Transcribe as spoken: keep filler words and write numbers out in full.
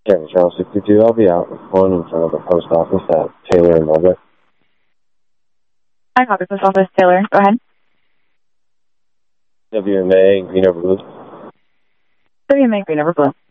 Chevy Channel sixty-two, I'll be out one in front of the post office at Taylor and Mulgrew. I copy post office, Taylor. Go ahead. W M A, green over blue. W M A, green over blue.